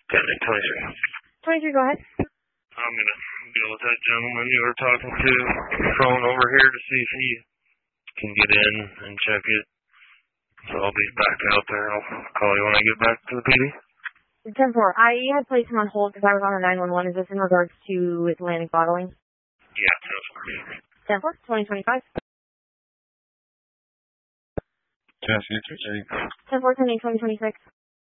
10-23. 23, go ahead. I'm going to deal with that gentleman you were talking to on the phone over here to see if he can get in and check it. So I'll be back out there. I'll call you when I get back to the PD. 10-4. I had placed him on hold because I was on the 911. Is this in regards to Atlantic Bottling? Yeah, 10-4. 2025. 10-4, 10-4, 10-8, 2026.